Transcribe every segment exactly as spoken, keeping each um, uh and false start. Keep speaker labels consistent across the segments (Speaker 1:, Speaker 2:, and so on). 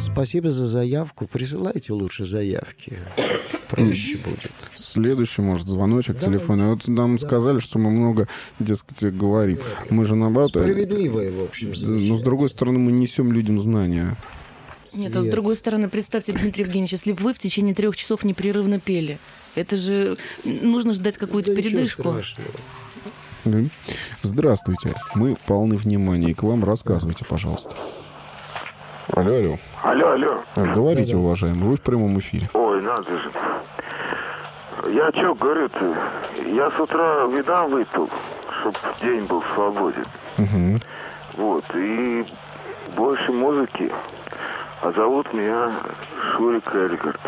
Speaker 1: Спасибо за заявку. Присылайте лучше заявки. Проще будет.
Speaker 2: Следующий, может, звоночек
Speaker 1: Давайте.
Speaker 2: телефонный. Вот нам да. сказали, что мы много, дескать, говорим. Да. Мы же наоборот...
Speaker 1: Справедливое, в общем,
Speaker 2: но, с другой стороны, мы несем людям знания.
Speaker 3: Нет, а с другой стороны, представьте, Дмитрий Евгеньевич, если бы вы в течение трех часов непрерывно пели, это же нужно ждать какую-то да передышку.
Speaker 2: Здравствуйте. Мы полны внимания. И к вам рассказывайте, пожалуйста. Алло, алло.
Speaker 4: Алло, алло.
Speaker 2: Говорите, уважаемый, вы в прямом эфире.
Speaker 4: Ой, надо же. Я что говорю-то? Я с утра вина выпил, чтобы день был свободен.
Speaker 2: Угу.
Speaker 4: Вот, и больше музыки. А зовут меня Шурик Эльгард.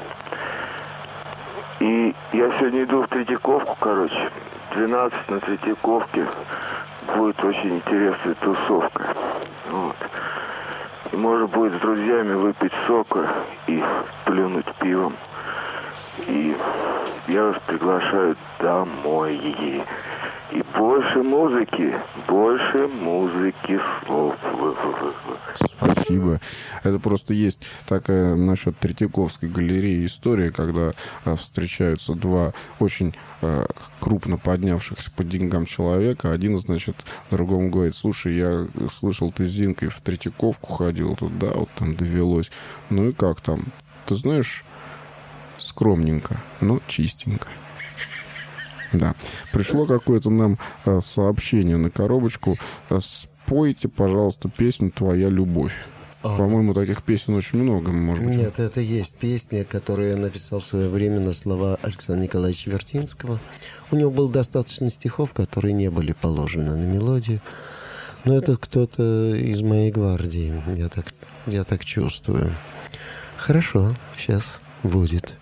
Speaker 4: И я сегодня иду в Третьяковку, короче. двенадцать на Третьяковке. Будет очень интересная тусовка. Вот. И можно будет с друзьями выпить сока и плюнуть пивом. И я вас приглашаю домой. И больше музыки, больше музыки слов.
Speaker 2: Спасибо. Это просто есть такая насчет Третьяковской галереи история, когда а, встречаются два очень а, крупно поднявшихся по деньгам человека. Один, значит, другому говорит: слушай, я слышал, ты с Зинкой в Третьяковку ходил тут, да, вот там довелось. Ну и как там? Ты знаешь, скромненько, но чистенько. Да. Пришло какое-то нам а, сообщение на коробочку. Спойте, пожалуйста, песню «Твоя любовь». А. По-моему, таких песен очень много, может быть.
Speaker 1: Нет, это есть песня, которую я написал в свое время на слова Александра Николаевича Вертинского. У него было достаточно стихов, которые не были положены на мелодию. Но это кто-то из моей гвардии. Я так, я так чувствую. Хорошо, сейчас будет.